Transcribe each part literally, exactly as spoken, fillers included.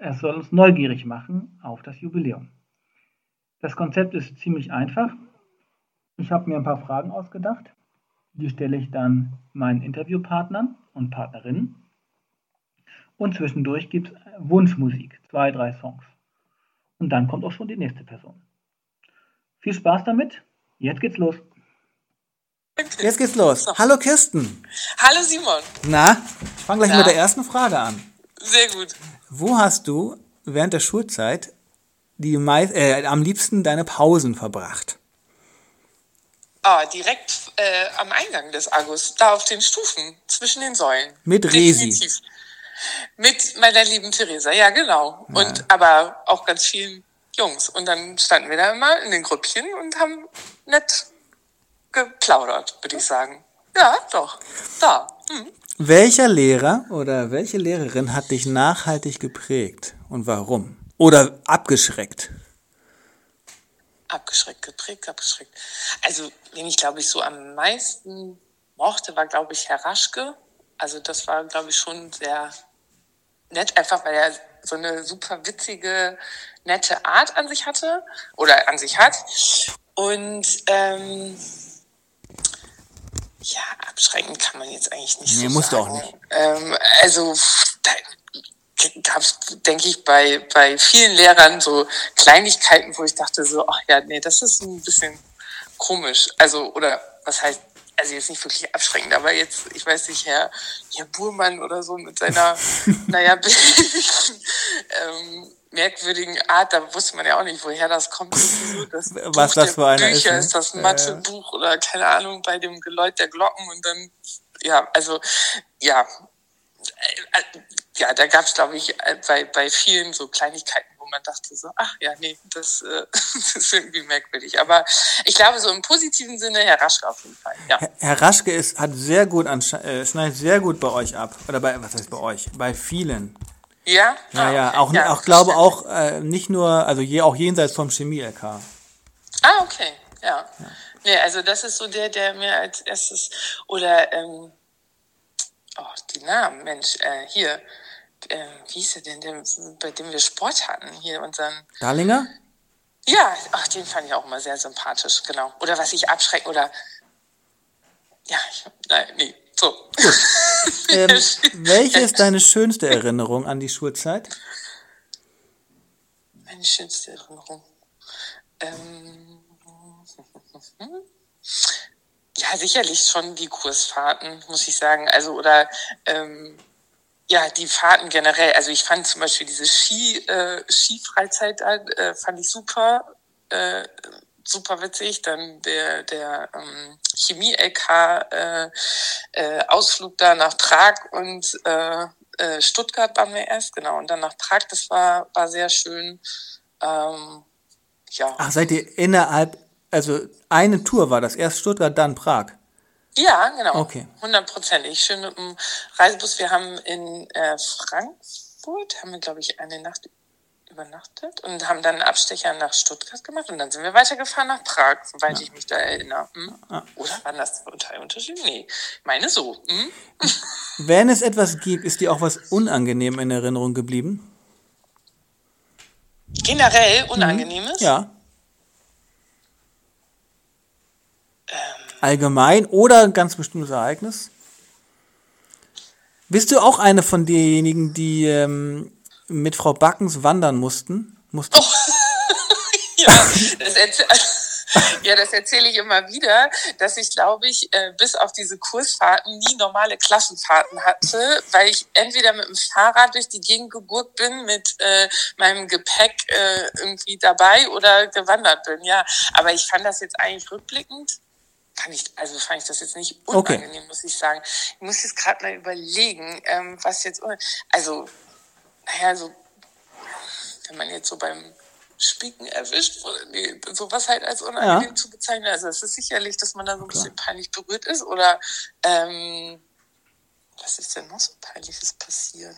es soll uns neugierig machen auf das Jubiläum. Das Konzept ist ziemlich einfach. Ich habe mir ein paar Fragen ausgedacht. Die stelle ich dann meinen Interviewpartnern und Partnerinnen. Und zwischendurch gibt es Wunschmusik, zwei, drei Songs. Und dann kommt auch schon die nächste Person. Viel Spaß damit. Jetzt geht's los. Okay. Jetzt geht's los. So. Hallo Kirsten. Hallo Simon. Na, ich fange gleich Na? mit der ersten Frage an. Sehr gut. Wo hast du während der Schulzeit die mei- äh, am liebsten deine Pausen verbracht? Ah, direkt äh, am Eingang des Agus, da auf den Stufen, zwischen den Säulen. Mit Resi. Definitiv. Mit meiner lieben Theresa, ja genau. Ja. Und aber auch ganz vielen Jungs. Und dann standen wir da immer in den Grüppchen und haben nett geplaudert, würde ich sagen. Ja, doch. Da. Hm. Welcher Lehrer oder welche Lehrerin hat dich nachhaltig geprägt und warum? Oder abgeschreckt? Abgeschreckt, geprägt, abgeschreckt. Also, wen ich, glaube ich, so am meisten mochte, war, glaube ich, Herr Raschke. Also das war, glaube ich, schon sehr nett, einfach weil er so eine super witzige, nette Art an sich hatte oder an sich hat. Und ähm, ja, abschreckend kann man jetzt eigentlich nicht Nee, so musst du sagen. auch nicht. Ähm, also da gab es, denke ich, bei, bei vielen Lehrern so Kleinigkeiten, wo ich dachte so, ach ja, nee, das ist ein bisschen komisch. Also, oder was heißt, also jetzt nicht wirklich abschreckend, aber jetzt, ich weiß nicht, Herr, Herr Burmann oder so mit seiner, naja, ähm, merkwürdigen Art, da wusste man ja auch nicht, woher das kommt. Das Was Buch das für einer der Bücher ist, ist, ne? das Ja, Mathebuch oder keine Ahnung, bei dem Geläut der Glocken und dann, ja, also, ja, äh, ja, da gab es, glaube ich, bei, bei vielen so Kleinigkeiten, wo man dachte so, ach ja, nee, das, äh, das ist irgendwie merkwürdig. Aber ich glaube, so im positiven Sinne, Herr Raschke auf jeden Fall, ja. Herr, Herr Raschke ist, hat sehr gut ansche- äh, schneidet sehr gut bei euch ab. Oder bei, was heißt bei euch? Bei vielen. Ja? Ja, Ah, ja, okay. auch, ja, auch glaube auch äh, nicht nur, also je, auch jenseits vom Chemie-L K. Ah, okay, ja. ja. Nee, also das ist so der, der mir als erstes, oder, ähm, oh, die Namen, Mensch, äh, hier, äh, wie hieß der denn, der, bei dem wir Sport hatten, hier unseren... Darlinger? Ja, ach, den fand ich auch immer sehr sympathisch, genau. Oder was ich abschrecke, oder, ja, ich, nein, nee, so. Gut. ähm, welche ist deine schönste Erinnerung an die Schulzeit? Meine schönste Erinnerung. Ähm, ja, sicherlich schon die Kursfahrten, muss ich sagen. Also, oder, ähm, ja, die Fahrten generell. Also, ich fand zum Beispiel diese Ski, äh, Skifreizeit, äh, fand ich super, äh, super witzig. Dann der, der ähm, Chemie-L K, äh, äh, Ausflug da nach Prag und äh, äh, Stuttgart waren wir erst, genau. Und dann nach Prag, das war, war sehr schön. Ähm, ja. Ach, seid ihr innerhalb, also eine Tour war das, erst Stuttgart, dann Prag? Ja, genau. Okay. Hundertprozentig. Schön mit dem Reisebus. Wir haben in äh, Frankfurt, haben wir, glaube ich, eine Nacht übernachtet und haben dann einen Abstecher nach Stuttgart gemacht und dann sind wir weitergefahren nach Prag, soweit ja. ich mich da erinnere. Hm? Ja. Oder waren das zwei Unterschiede? Nee, ich meine so. Hm? Wenn es etwas gibt, ist dir auch was unangenehm in Erinnerung geblieben? Generell Unangenehmes? Mhm. Ja. Ähm. Allgemein oder ein ganz bestimmtes Ereignis? Bist du auch eine von denjenigen, die ähm, mit Frau Backens wandern mussten? mussten? Oh. ja, das erzähl- ja, das erzähle ich immer wieder, dass ich, glaube ich, äh, bis auf diese Kursfahrten nie normale Klassenfahrten hatte, weil ich entweder mit dem Fahrrad durch die Gegend gegurkt bin, mit äh, meinem Gepäck äh, irgendwie dabei oder gewandert bin. Ja, aber ich fand das jetzt eigentlich rückblickend, fand ich, also fand ich das jetzt nicht unangenehm, okay. muss ich sagen. Ich muss jetzt gerade mal überlegen, ähm, was jetzt, also, naja, so, wenn man jetzt so beim Spicken erwischt wurde, nee, sowas halt als unangenehm ja. zu bezeichnen. Also es ist sicherlich, dass man da so ein Klar. bisschen peinlich berührt ist. Oder ähm, was ist denn noch so Peinliches passiert?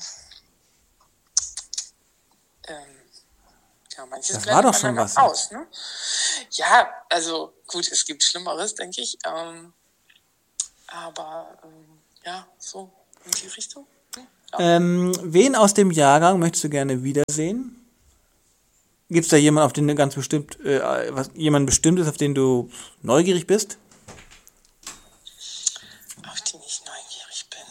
Ähm, ja, manches das war doch schon was aus, ne? Ja, also gut, es gibt Schlimmeres, denke ich. Ähm, aber ähm, ja, so in die Richtung. Hm? Ähm, wen aus dem Jahrgang möchtest du gerne wiedersehen? Gibt es da jemanden, auf den du ganz bestimmt, äh, was, jemand Bestimmtes, auf den du neugierig bist? Auf den ich neugierig bin.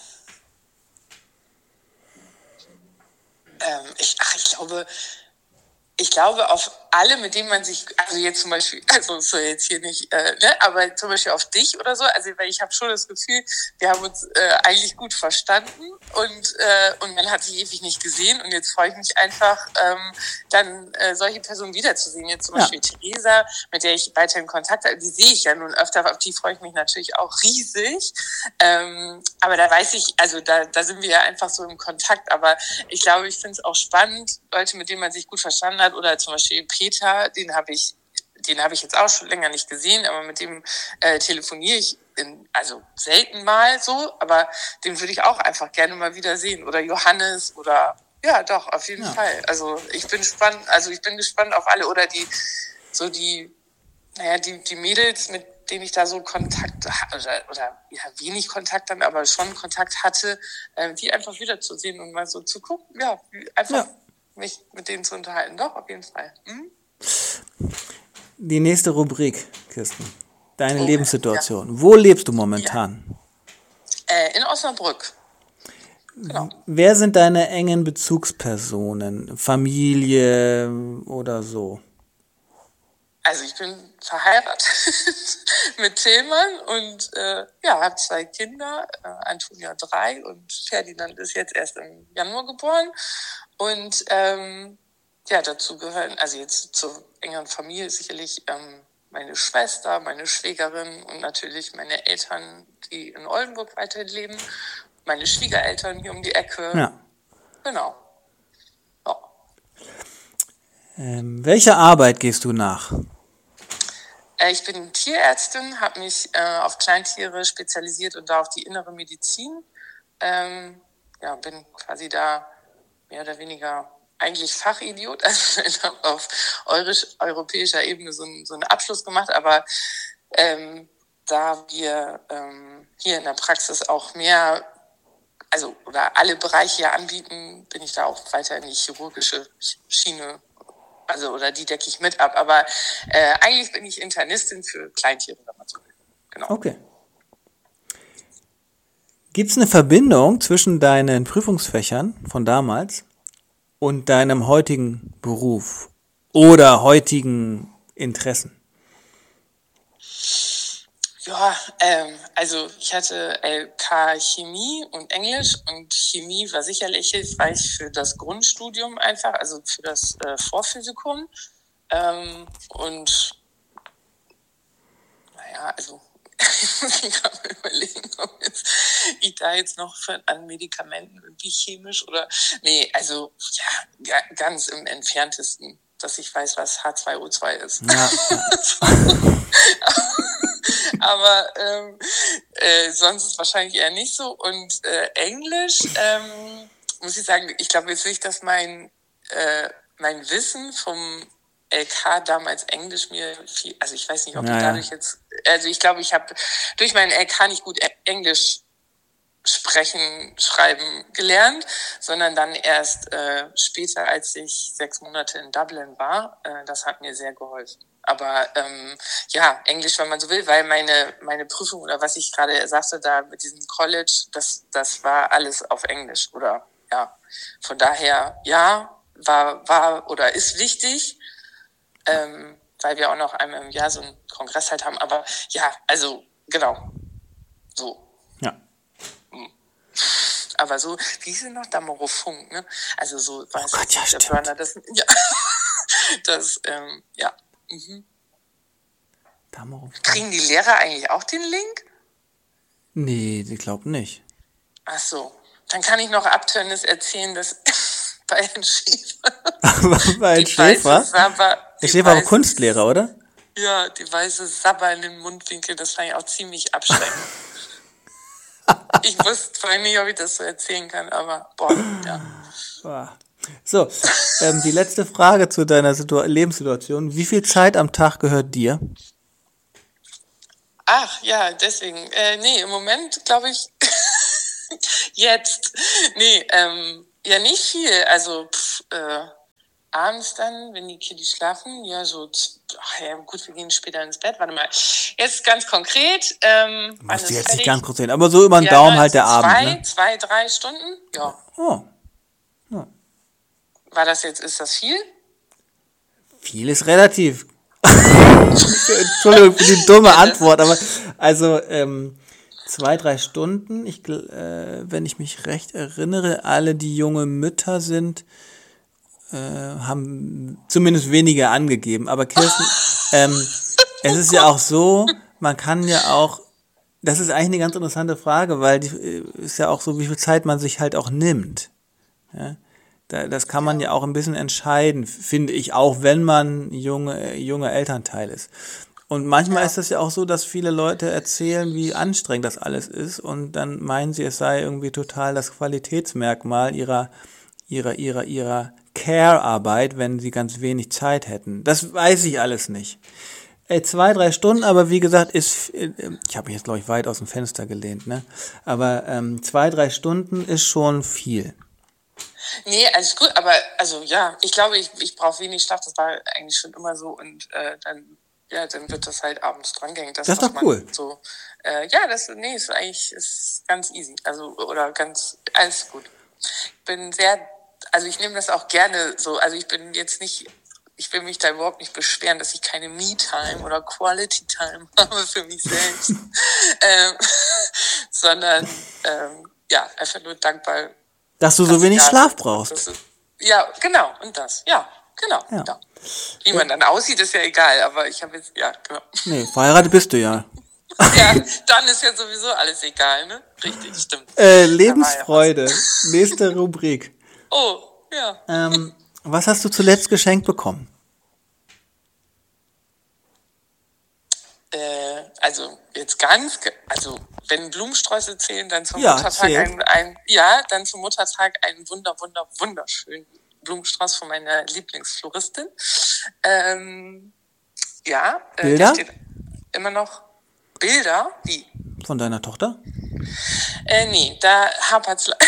Ähm, ich, ach, ich glaube, ich glaube auf alle, mit denen man sich, also jetzt zum Beispiel, also so jetzt hier nicht, äh, ne, aber zum Beispiel auf dich oder so, also weil ich habe schon das Gefühl, wir haben uns äh, eigentlich gut verstanden und äh, und man hat sich ewig nicht gesehen und jetzt freue ich mich einfach, ähm, dann äh, solche Personen wiederzusehen. Jetzt zum Ja. Beispiel Theresa, mit der ich weiterhin Kontakt habe, die sehe ich ja nun öfter, auf die freue ich mich natürlich auch riesig. Ähm, aber da weiß ich, also da, da sind wir ja einfach so im Kontakt, aber ich glaube, ich finde es auch spannend, Leute, mit denen man sich gut verstanden hat, oder zum Beispiel Peter, den habe ich, den habe ich jetzt auch schon länger nicht gesehen, aber mit dem äh, telefoniere ich in, also selten mal so, aber den würde ich auch einfach gerne mal wieder sehen. Oder Johannes oder ja, doch, auf jeden Ja. Fall. Also ich bin gespannt, also ich bin gespannt auf alle oder die, so die, naja, die, die Mädels, mit denen ich da so Kontakt oder, oder ja, wenig Kontakt dann, aber schon Kontakt hatte, äh, die einfach wiederzusehen und mal so zu gucken, ja, einfach Ja. mich mit denen zu unterhalten. Doch, auf jeden Fall. Hm? Die nächste Rubrik, Kirsten. Deine Oh, Lebenssituation. Wo lebst du momentan? Äh, in Osnabrück. Genau. Wer sind deine engen Bezugspersonen? Familie oder so? Also ich bin verheiratet mit Tillmann und äh, ja, habe zwei Kinder, äh, Antonia drei und Ferdinand ist jetzt erst im Januar geboren. Und ähm, ja, dazu gehören, also jetzt zur engeren Familie sicherlich ähm, meine Schwester, meine Schwägerin und natürlich meine Eltern, die in Oldenburg weiterhin leben, meine Schwiegereltern hier um die Ecke. Ja. Genau. Ja. Ähm, welcher Arbeit gehst du nach? Äh, ich bin Tierärztin, habe mich äh, auf Kleintiere spezialisiert und da auf die innere Medizin. Ähm, ja, bin quasi da mehr oder weniger eigentlich Fachidiot, also ich habe auf eurisch, europäischer Ebene so, ein, so einen Abschluss gemacht, aber ähm, da wir ähm, hier in der Praxis auch mehr, also oder alle Bereiche hier anbieten, bin ich da auch weiter in die chirurgische Schiene, also oder die decke ich mit ab, aber äh, eigentlich bin ich Internistin für Kleintiere, wenn man so will. Genau. Okay. Gibt es eine Verbindung zwischen deinen Prüfungsfächern von damals und deinem heutigen Beruf oder heutigen Interessen? Ja, ähm, also ich hatte L K Chemie und Englisch und Chemie war sicherlich hilfreich für das Grundstudium einfach, also für das äh, Vorphysikum. Ähm, und naja, also ich muss mir gerade mal überlegen, ob jetzt, ich da jetzt noch für, an Medikamenten irgendwie chemisch oder nee, also ja, ga, ganz im Entferntesten, dass ich weiß, was H zwei O zwei ist. Ja. Aber ähm, äh, sonst wahrscheinlich eher nicht so. Und äh, Englisch, ähm, muss ich sagen, ich glaube jetzt nicht, dass mein, äh, mein Wissen vom L K damals Englisch mir viel, also ich weiß nicht, ob Ja, ich ja. dadurch jetzt, also ich glaube, ich habe durch meinen L K nicht gut Englisch sprechen, schreiben gelernt, sondern dann erst äh, später, als ich sechs Monate in Dublin war. Äh, das hat mir sehr geholfen. Aber ähm, ja, Englisch, wenn man so will, weil meine meine Prüfung oder was ich gerade sagte da mit diesem College, das das war alles auf Englisch oder ja. Von daher ja, war war oder ist wichtig, ähm, weil wir auch noch einmal im Jahr so einen Kongress halt haben. Aber ja, also genau so. Ja. Aber so, wie hieß sie noch? Damorofunk, ne? Also so, weiß Oh Gott, ich ja, nicht, der stimmt. Burner, das, ja, das, ähm, ja. Mhm. Kriegen die Lehrer eigentlich auch den Link? Nee, ich glaube nicht. Ach so. Dann kann ich noch Abtörnis erzählen, dass bei Herrn Schäfer. Bei die Schäfer? weiße Sabber, Der die Schäfer war weiße- Kunstlehrer, oder? Ja, die weiße Sabber in den Mundwinkel, das fand ich auch ziemlich abschreckend. Ich wusste vorher nicht, ob ich das so erzählen kann, aber boah, ja. So, ähm, die letzte Frage zu deiner Situ- Lebenssituation. Wie viel Zeit am Tag gehört dir? Ach, ja, deswegen. Äh, nee, im Moment glaube ich, Jetzt. Nee, ähm, ja, nicht viel. Also, pff, äh, abends dann, wenn die Kiddies schlafen, ja, so, ach ja, gut, wir gehen später ins Bett. Warte mal. Jetzt ganz konkret, ähm, wann Musst du ist jetzt fertig? nicht ganz kurz sehen, aber so über den Ja, Daumen ne, halt der zwei, Abend, ne? zwei, drei Stunden? Ja. Oh, War das jetzt, ist das viel? viel ist relativ. Entschuldigung für die dumme Antwort, aber also ähm, zwei, drei Stunden, ich, gl- äh, wenn ich mich recht erinnere, alle, die junge Mütter sind, äh, haben zumindest weniger angegeben. Aber Kirsten, ähm, es ist ja auch so, man kann ja auch, das ist eigentlich eine ganz interessante Frage, weil die äh, ist ja auch so, wie viel Zeit man sich halt auch nimmt. Ja? Da, das kann man ja auch ein bisschen entscheiden, finde ich, auch wenn man junge, junge Elternteil ist. Und manchmal Ja. ist das ja auch so, dass viele Leute erzählen, wie anstrengend das alles ist und dann meinen sie, es sei irgendwie total das Qualitätsmerkmal ihrer, ihrer, ihrer, ihrer Care-Arbeit, wenn sie ganz wenig Zeit hätten. Das weiß ich alles nicht. Ey, zwei, drei Stunden, aber wie gesagt, ist, äh, ich habe mich jetzt, glaube ich, weit aus dem Fenster gelehnt, ne? Aber ähm, zwei, drei Stunden ist schon viel. Nee, alles gut, aber also ja, ich glaube, ich, ich brauche wenig Schlaf, das war eigentlich schon immer so und äh, dann, ja, dann wird das halt abends drangehängt. Das ist was doch man cool. So, äh, ja, das, nee, ist eigentlich ist ganz easy, also oder ganz, alles gut. Ich bin sehr, also ich nehme das auch gerne so, also ich bin jetzt nicht, ich will mich da überhaupt nicht beschweren, dass ich keine Me-Time oder Quality-Time habe für mich selbst, ähm, sondern ähm, ja, einfach nur dankbar, Dass du so dass wenig ich da Schlaf bin. brauchst. Das ist- Ja, genau, und das, ja, genau. Ja. Ja. Wie man dann aussieht, ist ja egal, aber ich habe jetzt, ja, genau. Nee, verheiratet bist du ja. Ja, dann ist ja sowieso alles egal, ne? Richtig, stimmt. Äh, Da war ja Lebensfreude. Nächste Rubrik. was. Oh, ja. Ähm, was hast du zuletzt geschenkt bekommen? Äh, also jetzt ganz, ge- also wenn Blumensträuße zählen, dann zum Ja, Muttertag zählt. ein, ein, ja, dann zum Muttertag einen wunder, wunder, wunderschönen Blumenstrauß von meiner Lieblingsfloristin. Ähm, ja, äh, Bilder? da steht immer noch Bilder, wie? Von deiner Tochter? Äh, nee, da hapert's. le-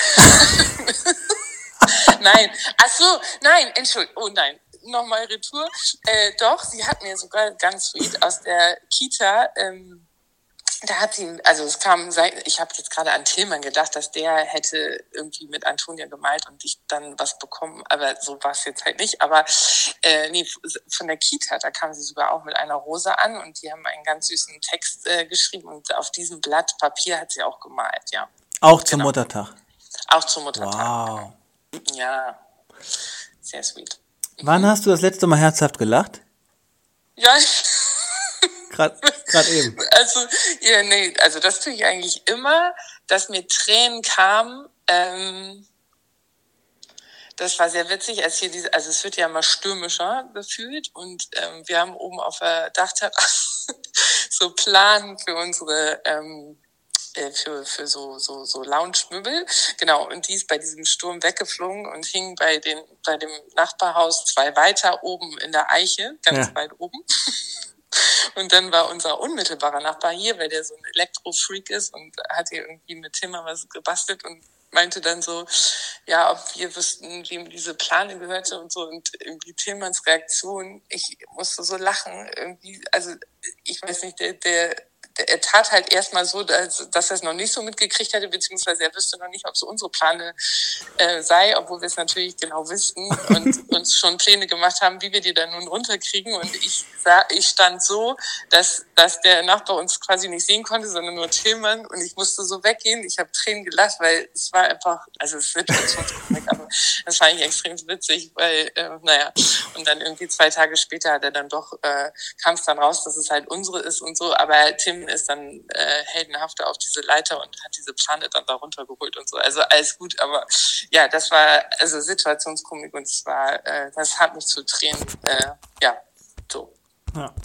Nein, ach so, nein, Entschuldigung, oh nein, nochmal Retour. Äh, doch, sie hat mir sogar ganz sweet aus der Kita, ähm, da hat sie, also es kam, seit- ich habe jetzt gerade an Tillmann gedacht, dass der hätte irgendwie mit Antonia gemalt und ich dann was bekommen, aber so war es jetzt halt nicht. Aber äh, nee, von der Kita, da kam sie sogar auch mit einer Rose an und die haben einen ganz süßen Text äh, geschrieben und auf diesem Blatt Papier hat sie auch gemalt, ja. Auch zum Genau. Muttertag. Auch zum Muttertag. Wow. Ja, sehr sweet. Wann hast du das letzte Mal herzhaft gelacht? Ja, Gerade grad eben. also, ja, nee, also das tue ich eigentlich immer, dass mir Tränen kamen. Ähm, das war sehr witzig, als hier diese, also es wird ja immer stürmischer gefühlt und ähm, wir haben oben auf der Dachterrasse so Plan für unsere ähm, äh, für für so so so Lounge-Möbel, genau, und die ist bei diesem Sturm weggeflogen und hing bei den bei dem Nachbarhaus zwei weiter oben in der Eiche, ganz Ja. weit oben. Und dann war unser unmittelbarer Nachbar hier, weil der so ein Elektro-Freak ist und hat hier irgendwie mit Timmer was gebastelt und meinte dann so, ja, ob wir wüssten, wem diese Plane gehörte und so. Und irgendwie Tillmanns Reaktion, ich musste so lachen, irgendwie, also ich weiß nicht, der, der, der er tat halt erstmal so, dass, dass er es noch nicht so mitgekriegt hätte, beziehungsweise er wüsste noch nicht, ob es so unsere Plane äh, sei, obwohl wir es natürlich genau wüssten und uns schon Pläne gemacht haben, wie wir die dann nun runterkriegen. Und ich sah, ich stand so, dass, dass der Nachbar uns quasi nicht sehen konnte, sondern nur Tillmann. Und ich musste so weggehen. Ich habe Tränen gelacht, weil es war einfach, also es wird schon korrekt, aber das fand ich extrem witzig, weil, äh, naja, und dann irgendwie zwei Tage später hat er dann doch, äh, kam es dann raus, dass es halt unsere ist und so, aber Tim ist dann äh, heldenhafter auf diese Leiter und hat diese Plane dann da runtergeholt und so. Also alles gut, aber ja, das war also Situationskomik und es war, äh, das hat mich zu Tränen, äh, ja, so. Ja.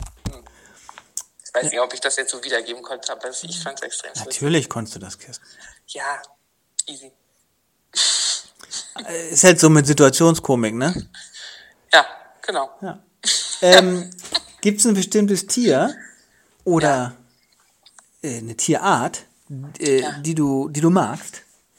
Ich weiß nicht, ob ich das jetzt so wiedergeben konnte, aber ich fand es extrem witzig. Natürlich konntest du das, Kirsten. Ja, easy. Äh, Ist halt so mit Situationskomik, ne? Ja, genau. Ja. Ähm, Gibt es ein bestimmtes Tier oder äh, eine Tierart, äh, Ja. die du, die du magst?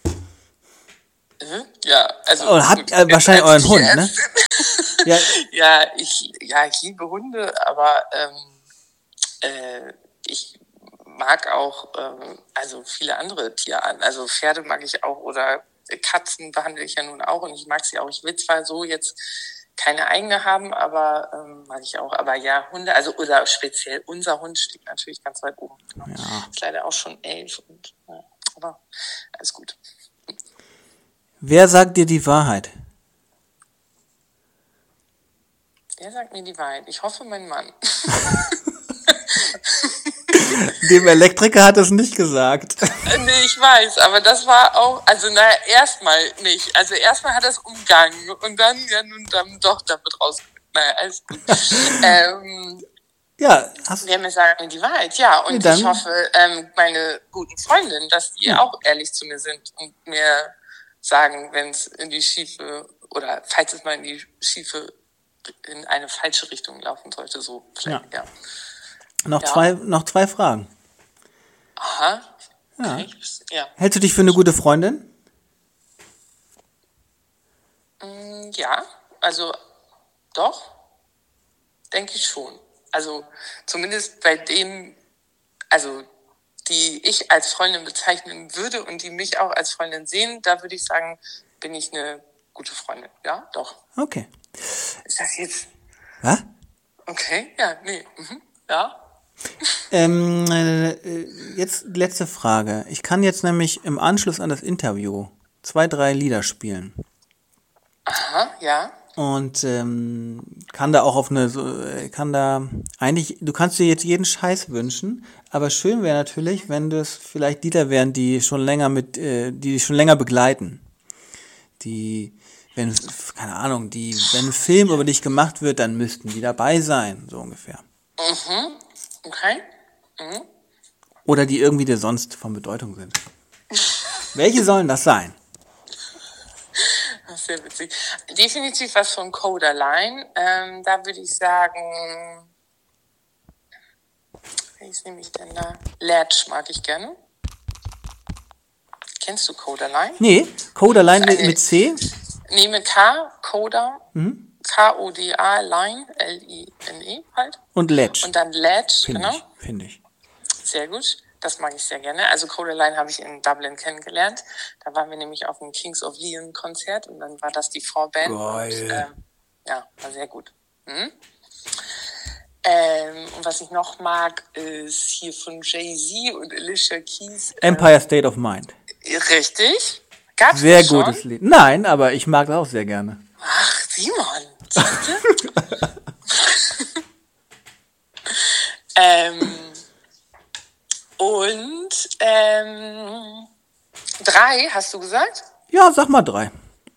Mhm. Ja, also. Oder habt gut, äh, wahrscheinlich als euren Hund, ne? Tierärztin- Ja, Ja, ich, ja, ich liebe Hunde, aber ähm, äh, ich mag auch ähm, also viele andere Tierarten. Also Pferde mag ich auch oder Katzen behandle ich ja nun auch und ich mag sie auch. Ich will zwar so jetzt keine eigene haben, aber ähm, mag ich auch. Aber ja, Hunde, also oder speziell unser Hund steht natürlich ganz weit oben. Genau. Ja. Ist leider auch schon elf und ja, aber alles gut. wer sagt dir die Wahrheit? Wer sagt mir die Wahrheit? Ich hoffe, mein Mann. Dem Elektriker hat es nicht gesagt. Nee, ich weiß, aber das war auch, also naja, erstmal nicht. Also erstmal hat er es umgangen und dann, ja nun dann doch damit raus. Naja, alles gut. ähm, Ja, hast wer mir sagt mir die Wahrheit, ja. Und Nee, dann- ich hoffe, ähm, meine guten Freundinnen, dass die auch ehrlich zu mir sind und mir sagen, wenn es in die schiefe, oder falls es mal in die schiefe, in eine falsche Richtung laufen sollte, so vielleicht, ja. noch Ja. zwei, noch zwei Fragen. Aha. Ja. Okay. Ja. Hältst du dich für eine gute Freundin? Mm, Ja, also doch, denke ich schon. Also zumindest bei denen, also die ich als Freundin bezeichnen würde und die mich auch als Freundin sehen, da würde ich sagen, bin ich eine gute Freundin. Ja, doch. Okay. Ist das jetzt Was? okay? Ja, nee. Mhm. Ja. Ähm, äh, jetzt letzte Frage. Ich kann jetzt nämlich im Anschluss an das Interview zwei, drei Lieder spielen. Aha, ja. Und ähm, kann da auch auf eine, so, äh, kann da eigentlich, du kannst dir jetzt jeden Scheiß wünschen, aber schön wäre natürlich, wenn das vielleicht Lieder wären, die schon länger mit, äh, die dich schon länger begleiten. Die, wenn, keine Ahnung, die, wenn ein Film über dich gemacht wird, dann müssten die dabei sein, so ungefähr. Mhm. Okay. Mhm. Oder die irgendwie dir sonst von Bedeutung sind. Welche sollen das sein? Das ist sehr witzig. Definitiv was von Codaline. Ähm, da würde ich sagen, welches nehme ich denn da? Latch mag ich gerne. Kennst du Codaline? Nee, Codaline mit, Eine- mit C. Nee, mit K, Coda, Mhm. K O D A, Line, L I N E halt. Und Ledge. Und dann Latch, Finde genau. ich, finde ich. Sehr gut. Das mag ich sehr gerne. Also Codaline habe ich in Dublin kennengelernt. Da waren wir nämlich auf dem Kings of Leon Konzert und dann war das die Vorband. Geil. Und, ähm, ja, war sehr gut. Mhm. Ähm, und was ich noch mag, ist hier von Jay-Z und Alicia Keys. Äh, Empire State of Mind. richtig. Gab's Sehr das schon? gutes Lied. Nein, aber ich mag das auch sehr gerne. Ach, Simon. Siehst du? ähm, und ähm, drei, hast du gesagt? Ja, sag mal drei.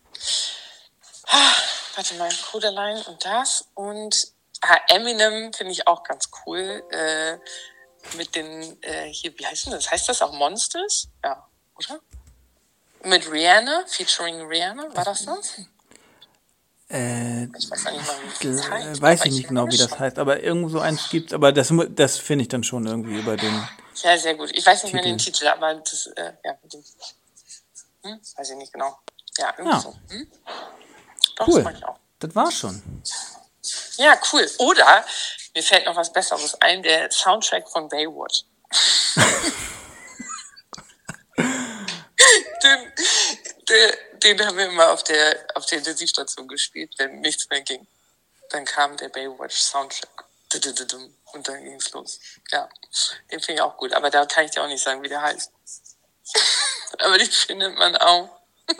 Warte mal, Codaline und das. Und ah, Eminem finde ich auch ganz cool. Äh, mit den, äh, hier, wie heißt denn das? Heißt das auch Monsters? Ja, oder? Mit Rihanna, featuring Rihanna, war das das? Äh, Ich weiß nicht mal, wie das heißt. äh, weiß aber ich nicht genau, meine wie das schon. heißt, aber irgend so eins gibt's, aber das, mu- das finde ich dann schon irgendwie über den. Ja, sehr gut. Ich weiß nicht mehr Titel. den Titel, aber das, äh, ja, mit dem, hm, weiß ich nicht genau. Ja, irgendwie Ja. so. Hm? Doch, Cool. das mag ich auch. Das war's schon. Ja, cool. Oder, mir fällt noch was Besseres ein, der Soundtrack von Baywatch. den, der, den haben wir immer auf der, auf der Intensivstation gespielt, wenn nichts mehr ging. Dann kam der Baywatch-Soundtrack. Und dann ging's los. Ja, den finde ich auch gut. Aber da kann ich dir auch nicht sagen, wie der heißt. Aber den findet man auch.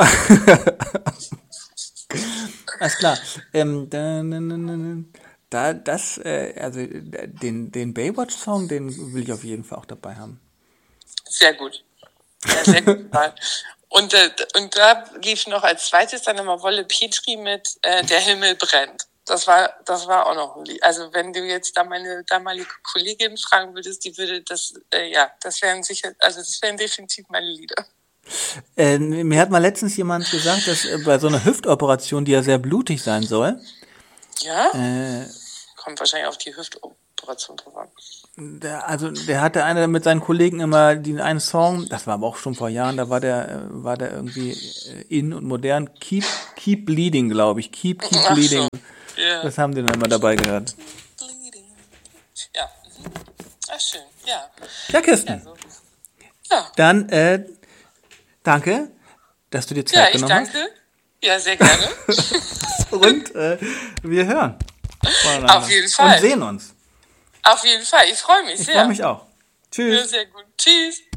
Alles klar. Ähm, da, da, da, da, das, äh, also äh, den, den Baywatch-Song, den will ich auf jeden Fall auch dabei haben. Sehr gut. Ja, sehr gut. Und, äh, und da lief noch als zweites dann immer Wolle Petri mit äh, Der Himmel brennt. Das war, das war auch noch ein Lied. Also wenn du jetzt da meine damalige Kollegin fragen würdest, die würde das, äh, ja, das wären sicher, also das wären definitiv meine Lieder. Äh, mir hat mal letztens jemand gesagt, dass äh, bei so einer Hüftoperation, die ja sehr blutig sein soll, Ja? äh, Kommt wahrscheinlich auf die Hüftoperation Kooperation geworden. Der, also der hatte einer mit seinen Kollegen immer den einen Song, das war aber auch schon vor Jahren, da war der war der irgendwie in und modern, Keep Keep Bleeding, glaube ich, Keep Keep Ach Bleeding. so. Yeah. Das haben die dann immer dabei gehört. Bleeding. Ja. Mhm. Ach, schön. Ja. Ja, Kirsten. Ja, so. Ja. Dann äh, danke, dass du dir Zeit Ja, ich genommen danke. Ja, sehr gerne. hast. Und äh, wir hören voneinander. Auf jeden Fall. Und sehen uns. Auf jeden Fall. Ich freue mich Ich sehr. freue mich auch. Tschüss. Ja, sehr gut. Tschüss.